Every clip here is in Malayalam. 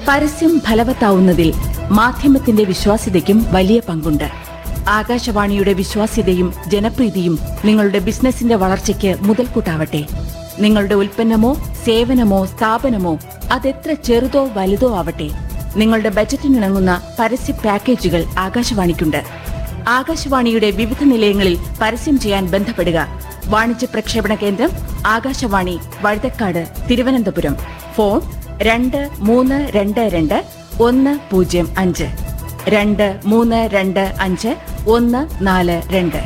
പരസ്യം ഫലവത്താവുന്നതിൽ മാധ്യമത്തിന്റെ വിശ്വാസ്യതയ്ക്കും വലിയ പങ്കുണ്ട്. ആകാശവാണിയുടെ വിശ്വാസ്യതയും ജനപ്രീതിയും നിങ്ങളുടെ ബിസിനസിന്റെ വളർച്ചയ്ക്ക് മുതൽക്കൂട്ടാവട്ടെ. നിങ്ങളുടെ ഉൽപ്പന്നമോ സേവനമോ സ്ഥാപനമോ അതെത്ര ചെറുതോ വലുതോ ആവട്ടെ, നിങ്ങളുടെ ബജറ്റിനിണങ്ങുന്ന പരസ്യ പാക്കേജുകൾ ആകാശവാണിക്കുണ്ട്. ആകാശവാണിയുടെ വിവിധ നിലയങ്ങളിൽ പരസ്യം ചെയ്യാൻ ബന്ധപ്പെടുക. വാണിജ്യ പ്രക്ഷേപണ കേന്ദ്രം ആകാശവാണി, വഴുതക്കാട്, തിരുവനന്തപുരം. ഫോൺ 2322 105 2322 142.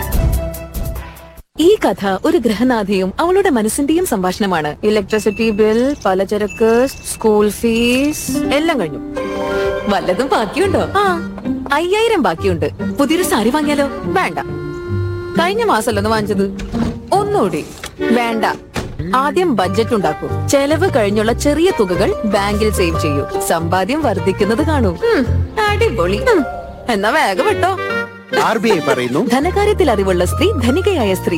ഈ കഥ ഒരു ഗൃഹനാഥയും അവളുടെ മനസ്സിന്റെയും സംഭാഷണമാണ്. ഇലക്ട്രിസിറ്റി ബിൽ, പലചരക്ക്, സ്കൂൾ ഫീസ് എല്ലാം കഴിഞ്ഞു. വല്ലതും ബാക്കിയുണ്ടോ? 5000 ബാക്കിയുണ്ട്. പുതിയൊരു സാരി വാങ്ങിയാലോ? വേണ്ട. കഴിഞ്ഞ മാസമല്ലോ വാങ്ങിച്ചത്. ഒന്നുകൂടി വേണ്ട. ആദ്യം ബഡ്ജറ്റ് ഉണ്ടാക്കൂ. ചെലവ് കഴിഞ്ഞുള്ള ചെറിയ തുകകൾ ബാങ്കിൽ സേവ് ചെയ്യൂ. സമ്പാദ്യം വർദ്ധിക്കുന്നത് കാണൂ. അടിപൊളി. എന്നാ വേഗം വിട്ടോ. RBI പറയുന്നു, ധനകാര്യത്തിൽ അറിവുള്ള സ്ത്രീ ധനികയായ സ്ത്രീ.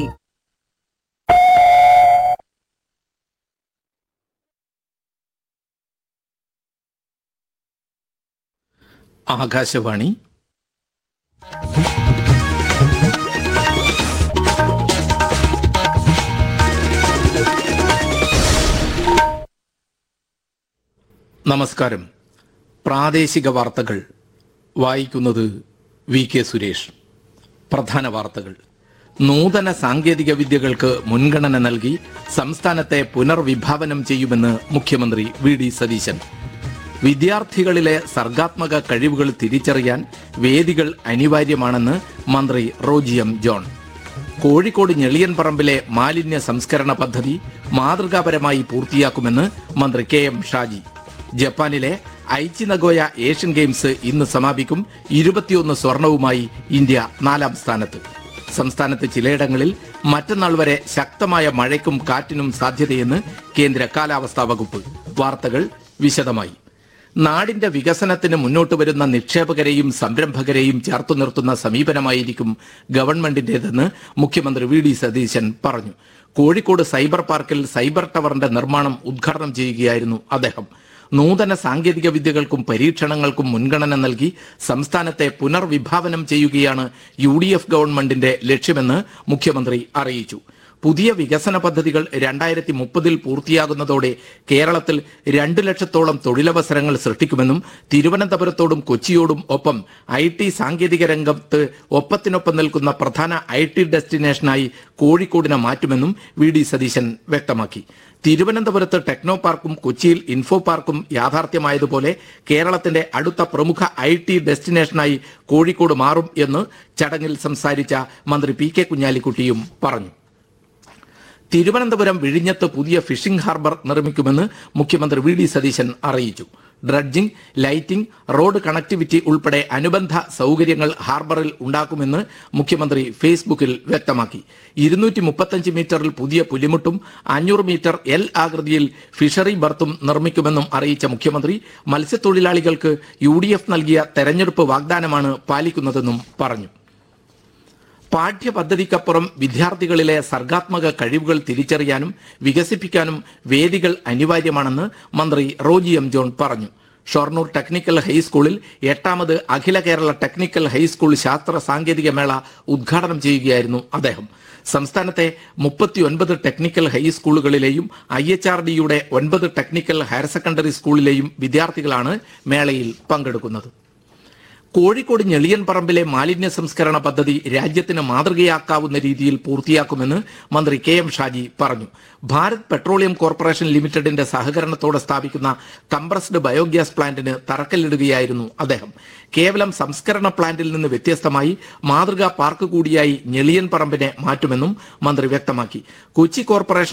ആകാശവാണി. നമസ്കാരം. പ്രാദേശിക വാർത്തകൾ വായിക്കുന്നത് VK സുരേഷ്. പ്രധാന വാർത്തകൾ. നൂതന സാങ്കേതിക വിദ്യകൾക്ക് മുൻഗണന നൽകി സംസ്ഥാനത്തെ പുനർവിഭാവനം ചെയ്യുമെന്ന് മുഖ്യമന്ത്രി VD സതീശൻ. വിദ്യാർത്ഥികളിലെ സർഗാത്മക കഴിവുകൾ തിരിച്ചറിയാൻ വേദികൾ അനിവാര്യമാണെന്ന് മന്ത്രി റോജി എം ജോൺ. കോഴിക്കോട് ഞെളിയൻപറമ്പിലെ മാലിന്യ സംസ്കരണ പദ്ധതി മാതൃകാപരമായി പൂർത്തിയാക്കുമെന്ന് മന്ത്രി KM ഷാജി. ജപ്പാനിലെ ഐച്ചി നഗോയ ഏഷ്യൻ ഗെയിംസ് ഇന്ന് സമാപിക്കും. 21 സ്വർണവുമായി ഇന്ത്യ 4ാം സ്ഥാനത്ത്. സംസ്ഥാനത്ത് ചിലയിടങ്ങളിൽ മറ്റന്നാൾ വരെ ശക്തമായ മഴയ്ക്കും കാറ്റിനും സാധ്യതയെന്ന് കേന്ദ്ര കാലാവസ്ഥാ വകുപ്പ്. വാർത്തകൾ വിശദമായി. നാടിന്റെ വികസനത്തിന് മുന്നോട്ട് വരുന്ന നിക്ഷേപകരെയും സംരംഭകരെയും ചേർത്തു നിർത്തുന്ന സമീപനമായിരിക്കും ഗവൺമെന്റിന്റേതെന്ന് മുഖ്യമന്ത്രി VD സതീശൻ പറഞ്ഞു. കോഴിക്കോട് സൈബർ പാർക്കിൽ സൈബർ ടവറിന്റെ നിർമ്മാണം ഉദ്ഘാടനം ചെയ്യുകയായിരുന്നു അദ്ദേഹം. നൂതന സാങ്കേതിക വിദ്യകൾക്കും പരീക്ഷണങ്ങൾക്കും മുൻഗണന നൽകി സംസ്ഥാനത്തെ പുനർവിഭാവനം ചെയ്യുകയാണ് UDF ഗവൺമെന്റിന്റെ ലക്ഷ്യമെന്ന് മുഖ്യമന്ത്രി അറിയിച്ചു. പുതിയ വികസന പദ്ധതികൾ 2030 പൂർത്തിയാകുന്നതോടെ കേരളത്തിൽ 2 ലക്ഷത്തോളം തൊഴിലവസരങ്ങൾ സൃഷ്ടിക്കുമെന്നും തിരുവനന്തപുരത്തോടും കൊച്ചിയോടും ഒപ്പം IT സാങ്കേതിക രംഗത്ത് ഒപ്പത്തിനൊപ്പം നിൽക്കുന്ന പ്രധാന IT ഡെസ്റ്റിനേഷനായി കോഴിക്കോടിനെ മാറ്റുമെന്നും VD സതീശൻ വ്യക്തമാക്കി. തിരുവനന്തപുരത്ത് ടെക്നോ പാർക്കും കൊച്ചിയിൽ ഇൻഫോ പാർക്കും യാഥാർത്ഥ്യമായതുപോലെ കേരളത്തിന്റെ അടുത്ത പ്രമുഖ IT ഡെസ്റ്റിനേഷനായി കോഴിക്കോട് മാറും എന്ന് ചടങ്ങിൽ സംസാരിച്ച മന്ത്രി PK കുഞ്ഞാലിക്കുട്ടിയും പറഞ്ഞു. തിരുവനന്തപുരം വിഴിഞ്ഞത്ത് പുതിയ ഫിഷിംഗ് ഹാർബർ നിർമ്മിക്കുമെന്ന് മുഖ്യമന്ത്രി VD സതീശൻ അറിയിച്ചു. ഡ്രഡ്ജിംഗ്, ലൈറ്റിംഗ്, റോഡ് കണക്ടിവിറ്റി ഉൾപ്പെടെ അനുബന്ധ സൗകര്യങ്ങൾ ഹാർബറിൽ ഉണ്ടാക്കുമെന്ന് മുഖ്യമന്ത്രി ഫേസ്ബുക്കിൽ വ്യക്തമാക്കി. 235 മീറ്ററിൽ പുതിയ പുലിമുട്ടും 500 മീറ്റർ L ആകൃതിയിൽ ഫിഷറി ബർത്തും നിർമ്മിക്കുമെന്നും അറിയിച്ച മുഖ്യമന്ത്രി മത്സ്യത്തൊഴിലാളികൾക്ക് UDF നൽകിയ തെരഞ്ഞെടുപ്പ് വാഗ്ദാനമാണ് പാലിക്കുന്നതെന്നും പറഞ്ഞു. പാഠ്യപദ്ധതിക്കപ്പുറം വിദ്യാർത്ഥികളിലെ സർഗാത്മക കഴിവുകൾ തിരിച്ചറിയാനും വികസിപ്പിക്കാനും വേദികൾ അനിവാര്യമാണെന്ന് മന്ത്രി റോജി എം ജോൺ പറഞ്ഞു. ഷൊർണൂർ ടെക്നിക്കൽ ഹൈസ്കൂളിൽ 8ാമത് അഖില കേരള ടെക്നിക്കൽ ഹൈസ്കൂൾ ശാസ്ത്ര സാങ്കേതിക മേള ഉദ്ഘാടനം ചെയ്യുകയായിരുന്നു അദ്ദേഹം. സംസ്ഥാനത്തെ 39 ടെക്നിക്കൽ ഹൈസ്കൂളുകളിലെയും IHRDയുടെ 9 ടെക്നിക്കൽ ഹയർ സെക്കൻഡറി സ്കൂളിലെയും വിദ്യാർത്ഥികളാണ് മേളയിൽ പങ്കെടുക്കുന്നത്. കോഴിക്കോട് ഞെളിയൻപറമ്പിലെ മാലിന്യ സംസ്കരണ പദ്ധതി രാജ്യത്തിന് മാതൃകയാക്കാവുന്ന രീതിയിൽ പൂർത്തിയാക്കുമെന്ന് മന്ത്രി KM ഷാജി പറഞ്ഞു. ഭാരത് പെട്രോളിയം കോർപ്പറേഷൻ ലിമിറ്റഡിന്റെ സഹകരണത്തോടെ സ്ഥാപിക്കുന്ന കംപ്രസ്ഡ് ബയോഗ്യാസ് പ്ലാന്റിന് തറക്കല്ലിടുകയായിരുന്നു അദ്ദേഹം. കേവലം സംസ്കരണ പ്ലാന്റിൽ നിന്ന് വ്യത്യസ്തമായി മാതൃകാ പാർക്ക് കൂടിയായി ഞെളിയൻപറമ്പിനെ മാറ്റുമെന്നും മന്ത്രി വ്യക്തമാക്കി. കൊച്ചി കോർപ്പറേഷൻ